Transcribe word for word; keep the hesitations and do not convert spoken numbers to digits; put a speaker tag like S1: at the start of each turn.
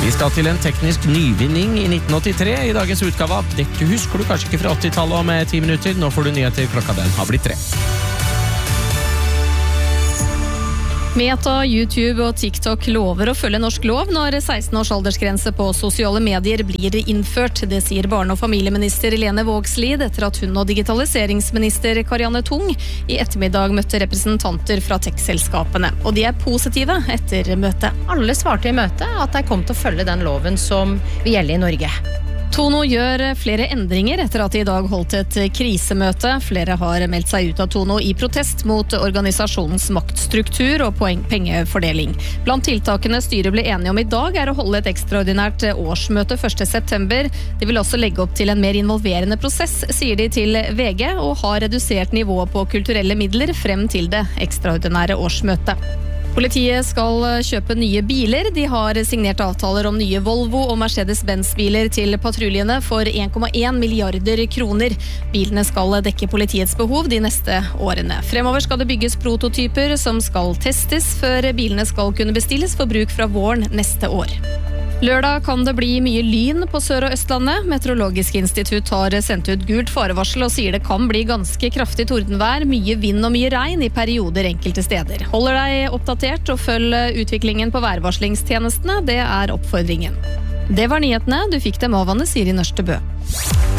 S1: Vi skal til en teknisk nyvinning i nitten åttitre i dagens utgave av Dette husker du kanskje ikke fra åttitallet om ti minutter. Nå får du nyheter klokka den har blitt tre.
S2: Meta, YouTube og TikTok lover å følge norsk lov når seksten års aldersgrense på sosiale medier blir innført. Det sier barne- og familieminister Lene Vågslid etter at hun og digitaliseringsminister Karianne Tung i ettermiddag møtte representanter fra tech-selskapene. Og de er positive etter møtet.
S3: Alle svarte i møtet at de kom til å følge den loven som vil gjelde i Norge.
S2: Tono gjør flere endringer etter at de i dag holdt et krisemøte. Flere har meldt seg ut av Tono i protest mot organisasjonens maktstruktur og poeng- pengefordeling. Blant tiltakene styret ble enige om i dag er å holde et ekstraordinært årsmøte første september. De vil også legge opp til en mer involverende prosess, sier de til V G, og har redusert nivået på kulturelle midler frem til det ekstraordinære årsmøtet. Politiet skal kjøpe nye biler. De har signert avtaler om nye Volvo og Mercedes-Benz-biler til patruljene for en komma en milliarder kroner. Bilene skal dekke politiets behov de neste årene. Fremover skal det bygges prototyper som skal testes før bilene skal kunne bestilles for bruk fra våren neste år. Lørdag kan det bli mye lyn på Sør- og Østlandet. Meteorologisk institutt har sendt ut gult farevarsel og sier det kan bli ganske kraftig tordenvær, mye vind og mye regn i perioder enkelte steder. Holder deg oppdatert og følg utviklingen på værvarslingstjenestene, det er oppfordringen. Det var nyhetene, du fikk dem av Anne Siri Nørstebø.